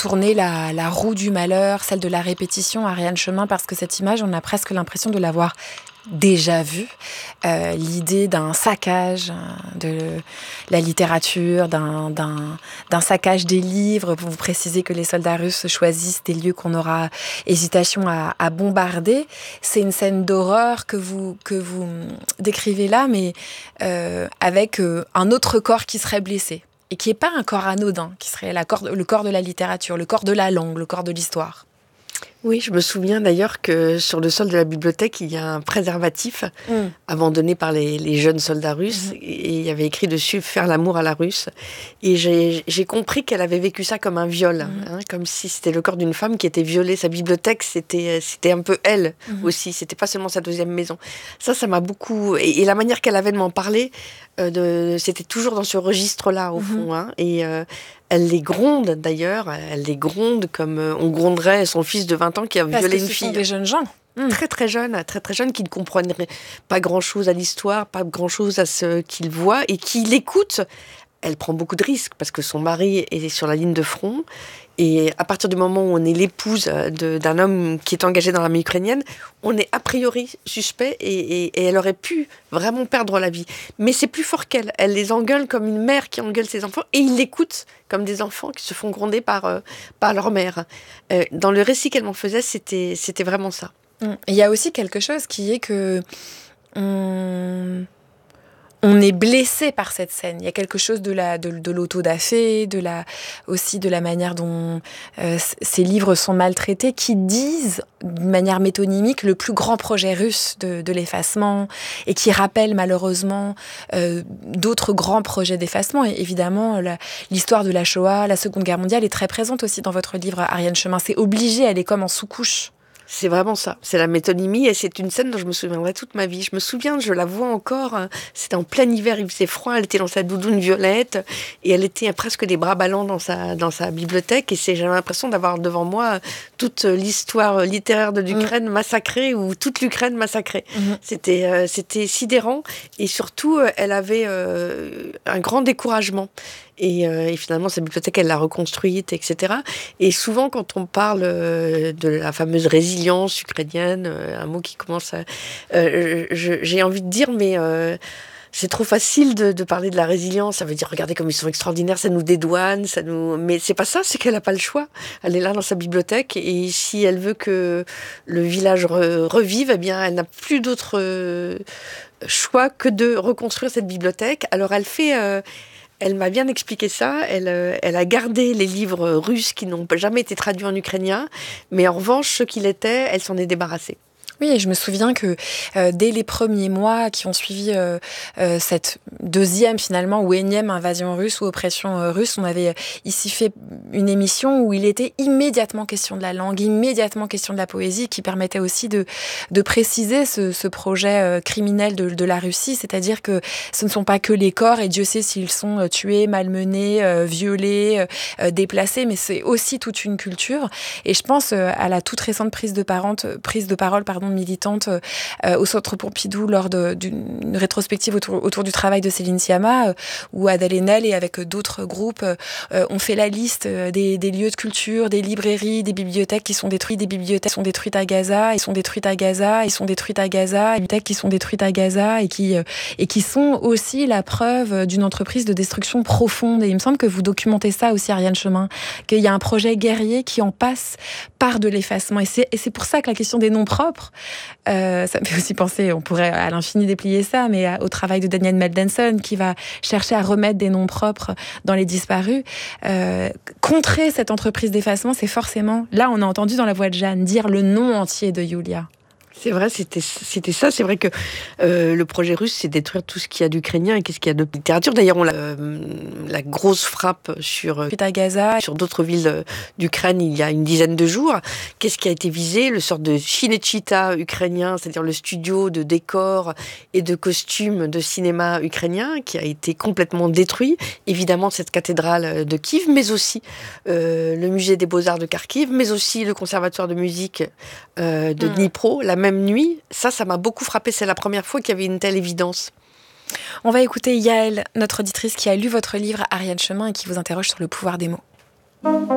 tourner la roue du malheur, celle de la répétition, Ariane Chemin, parce que cette image, on a presque l'impression de l'avoir déjà vue. L'idée d'un saccage de la littérature, d'un saccage des livres. Vous précisez que les soldats russes choisissent des lieux qu'on aura hésitation à bombarder. C'est une scène d'horreur que vous décrivez là, mais avec un autre corps qui serait blessé. Et qui n'est pas un corps anodin, qui serait le corps de la littérature, le corps de la langue, le corps de l'histoire. Oui, je me souviens d'ailleurs que sur le sol de la bibliothèque, il y a un préservatif abandonné par les jeunes soldats russes. Et il y avait écrit dessus « Faire l'amour à la russe ». Et j'ai compris qu'elle avait vécu ça comme un viol, comme si c'était le corps d'une femme qui était violée. Sa bibliothèque, c'était un peu elle aussi, c'était pas seulement sa deuxième maison. Ça m'a beaucoup... Et la manière qu'elle avait de m'en parler, c'était toujours dans ce registre-là, au fond. Et elle les gronde d'ailleurs, elle les gronde comme on gronderait son fils de 20 ans qui a violé une fille. Parce que ce sont des jeunes gens. Très très jeunes, qui ne comprennent pas grand-chose à l'histoire, pas grand-chose à ce qu'ils voient et qui l'écoutent. Elle prend beaucoup de risques parce que son mari est sur la ligne de front. Et à partir du moment où on est l'épouse d'un homme qui est engagé dans l'armée ukrainienne, on est a priori suspect et elle aurait pu vraiment perdre la vie. Mais c'est plus fort qu'elle. Elle les engueule comme une mère qui engueule ses enfants et ils l'écoutent comme des enfants qui se font gronder par leur mère. Dans le récit qu'elle m'en faisait, c'était vraiment ça. Il y a aussi quelque chose qui est que on est blessé par cette scène. Il y a quelque chose de l'autodafé, aussi de la manière dont ces livres sont maltraités, qui disent, d'une manière métonymique, le plus grand projet russe de l'effacement, et qui rappellent malheureusement d'autres grands projets d'effacement. Et évidemment, l'histoire de la Shoah, la Seconde Guerre mondiale, est très présente aussi dans votre livre, Ariane Chemin. C'est obligé, elle est comme en sous-couche. C'est vraiment ça, c'est la métonymie et c'est une scène dont je me souviendrai toute ma vie. Je me souviens, je la vois encore, c'était en plein hiver, il faisait froid, elle était dans sa doudoune violette et elle était presque les bras ballants dans sa bibliothèque et j'avais l'impression d'avoir devant moi toute l'histoire littéraire de l'Ukraine massacrée ou toute l'Ukraine massacrée. C'était sidérant et surtout elle avait un grand découragement. Et finalement, sa bibliothèque, elle l'a reconstruite, etc. Et souvent, quand on parle de la fameuse résilience ukrainienne, un mot qui commence à... j'ai envie de dire, mais c'est trop facile de parler de la résilience. Ça veut dire, regardez comme ils sont extraordinaires, ça nous dédouane, mais c'est pas ça, c'est qu'elle n'a pas le choix. Elle est là dans sa bibliothèque, et si elle veut que le village revive, eh bien, elle n'a plus d'autre choix que de reconstruire cette bibliothèque. Alors, elle fait... Elle m'a bien expliqué ça. Elle a gardé les livres russes qui n'ont jamais été traduits en ukrainien, mais en revanche, ceux qui l'étaient, elle s'en est débarrassée. Oui, et je me souviens que dès les premiers mois qui ont suivi cette deuxième finalement ou énième invasion russe ou oppression russe, on avait ici fait une émission où il était immédiatement question de la langue, immédiatement question de la poésie, qui permettait aussi de préciser ce projet criminel de la Russie, c'est-à-dire que ce ne sont pas que les corps, et Dieu sait s'ils sont tués, malmenés, violés, déplacés, mais c'est aussi toute une culture. Et je pense à la toute récente prise de parole militante au Centre Pompidou lors d'une rétrospective autour du travail de Céline Sciamma, où Adèle Haenel et avec d'autres groupes ont fait la liste des lieux de culture, des librairies, des bibliothèques qui sont détruites, des bibliothèques qui sont détruites à Gaza, et sont détruites à Gaza, et sont détruites à Gaza, des bibliothèques qui sont détruites à Gaza et qui sont aussi la preuve d'une entreprise de destruction profonde. Et il me semble que vous documentez ça aussi, Ariane Chemin, qu'il y a un projet guerrier qui en passe par de l'effacement. Et c'est pour ça que la question des noms propres, ça me fait aussi penser, on pourrait à l'infini déplier ça, mais au travail de Daniel Meldenson qui va chercher à remettre des noms propres dans les disparus. Contrer cette entreprise d'effacement, c'est forcément... Là, on a entendu dans la voix de Jeanne dire le nom entier de Yulia. C'est vrai, c'était ça. C'est vrai que le projet russe, c'est détruire tout ce qu'il y a d'ukrainien et qu'est-ce qu'il y a de littérature. D'ailleurs, on la grosse frappe sur Gaza, sur d'autres villes d'Ukraine il y a une dizaine de jours. Qu'est-ce qui a été visé? Le sort de Cinecittà ukrainien, c'est-à-dire le studio de décors et de costumes de cinéma ukrainien, qui a été complètement détruit. Évidemment, cette cathédrale de Kiev, mais aussi le musée des Beaux-Arts de Kharkiv, mais aussi le conservatoire de musique de Dnipro, la même nuit. Ça m'a beaucoup frappé. C'est la première fois qu'il y avait une telle évidence. On va écouter Yael, notre auditrice qui a lu votre livre Ariane Chemin et qui vous interroge sur le pouvoir des mots.